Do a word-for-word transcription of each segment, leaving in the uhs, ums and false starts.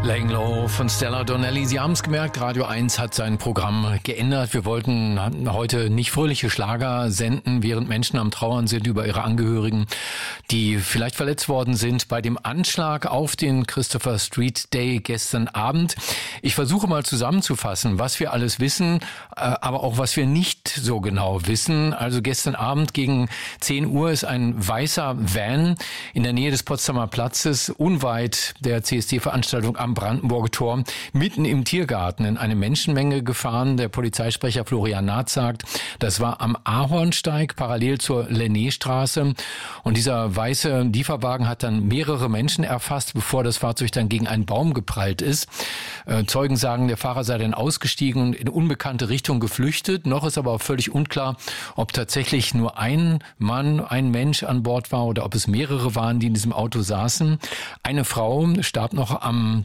Laying Low von Stella Donnelly. Sie haben es gemerkt, Radio eins hat sein Programm geändert. Wir wollten heute nicht fröhliche Schlager senden, während Menschen am Trauern sind über ihre Angehörigen, die vielleicht verletzt worden sind bei dem Anschlag auf den Christopher Street Day gestern Abend. Ich versuche mal zusammenzufassen, was wir alles wissen, aber auch was wir nicht so genau wissen. Also gestern Abend gegen zehn Uhr ist ein weißer Van in der Nähe des Potsdamer Platzes, unweit der C S D-Veranstaltung am Brandenburger Tor, mitten im Tiergarten in eine Menschenmenge gefahren. Der Polizeisprecher Florian Nath sagt, das war am Ahornsteig parallel zur Lenné-Straße. Und dieser weiße Lieferwagen hat dann mehrere Menschen erfasst, bevor das Fahrzeug dann gegen einen Baum geprallt ist. Äh, Zeugen sagen, der Fahrer sei dann ausgestiegen und in unbekannte Richtung geflüchtet. Noch ist aber auch völlig unklar, ob tatsächlich nur ein Mann, ein Mensch an Bord war oder ob es mehrere waren, die in diesem Auto saßen. Eine Frau starb noch am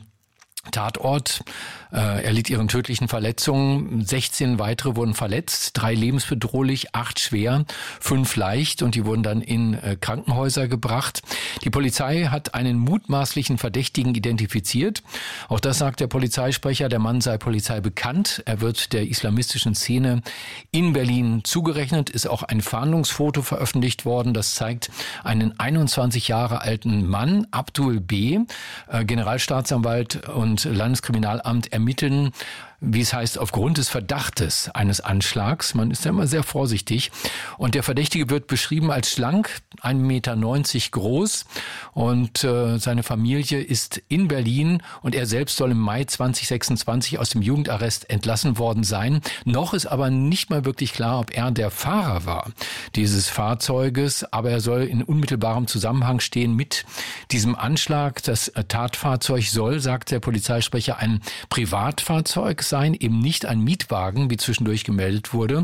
Tatort, äh, erlitt ihren tödlichen Verletzungen. sechzehn weitere wurden verletzt, drei lebensbedrohlich, acht schwer, fünf leicht und die wurden dann in äh, Krankenhäuser gebracht. Die Polizei hat einen mutmaßlichen Verdächtigen identifiziert. Auch das sagt der Polizeisprecher, der Mann sei Polizei bekannt. Er wird der islamistischen Szene in Berlin zugerechnet, ist auch ein Fahndungsfoto veröffentlicht worden. Das zeigt einen einundzwanzig Jahre alten Mann, Abdul B., äh, Generalstaatsanwalt und Landeskriminalamt ermitteln, wie es heißt, aufgrund des Verdachtes eines Anschlags. Man ist ja immer sehr vorsichtig. Und der Verdächtige wird beschrieben als schlank, ein Meter neunzig groß. Und äh, seine Familie ist in Berlin und er selbst soll im Mai zwanzig sechsundzwanzig aus dem Jugendarrest entlassen worden sein. Noch ist aber nicht mal wirklich klar, ob er der Fahrer war dieses Fahrzeuges. Aber er soll in unmittelbarem Zusammenhang stehen mit diesem Anschlag. Das Tatfahrzeug soll, sagt der Polizeisprecher, ein Privatfahrzeug sein, eben nicht ein Mietwagen, wie zwischendurch gemeldet wurde.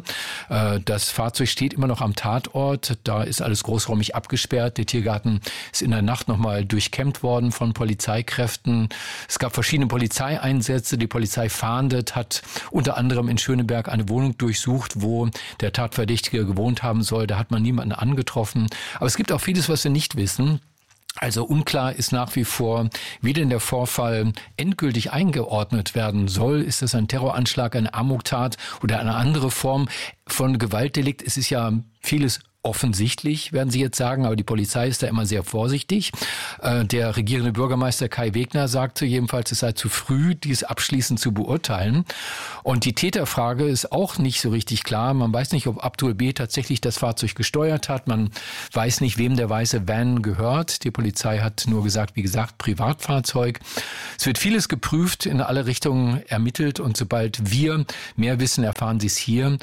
Das Fahrzeug steht immer noch am Tatort. Da ist alles großräumig abgesperrt. Der Tiergarten ist in der Nacht nochmal durchkämmt worden von Polizeikräften. Es gab verschiedene Polizeieinsätze. Die Polizei fahndet, hat unter anderem in Schöneberg eine Wohnung durchsucht, wo der Tatverdächtige gewohnt haben soll. Da hat man niemanden angetroffen. Aber es gibt auch vieles, was wir nicht wissen. Also unklar ist nach wie vor, wie denn der Vorfall endgültig eingeordnet werden soll. Ist das ein Terroranschlag, eine Amoktat oder eine andere Form von Gewaltdelikt? Es ist ja vieles offensichtlich, werden Sie jetzt sagen, aber die Polizei ist da immer sehr vorsichtig. Äh, der regierende Bürgermeister Kai Wegner sagte jedenfalls, es sei zu früh, dies abschließend zu beurteilen. Und die Täterfrage ist auch nicht so richtig klar. Man weiß nicht, ob Abdul B. tatsächlich das Fahrzeug gesteuert hat. Man weiß nicht, wem der weiße Van gehört. Die Polizei hat nur gesagt, wie gesagt, Privatfahrzeug. Es wird vieles geprüft, in alle Richtungen ermittelt und sobald wir mehr wissen, erfahren Sie es hier.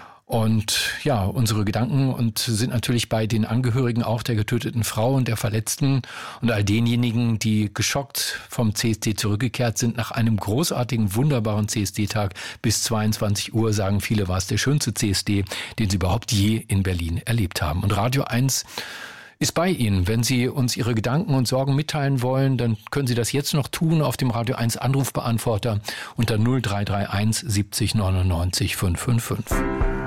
Und ja, unsere Gedanken und sind natürlich bei den Angehörigen auch der getöteten Frau und der Verletzten und all denjenigen, die geschockt vom C S D zurückgekehrt sind nach einem großartigen, wunderbaren C S D-Tag bis zweiundzwanzig Uhr, sagen viele, war es der schönste C S D, den sie überhaupt je in Berlin erlebt haben. Und Radio eins ist bei Ihnen. Wenn Sie uns Ihre Gedanken und Sorgen mitteilen wollen, dann können Sie das jetzt noch tun auf dem Radio eins Anrufbeantworter unter null drei drei eins siebzig neunundneunzig fünfhundertfünfundfünfzig.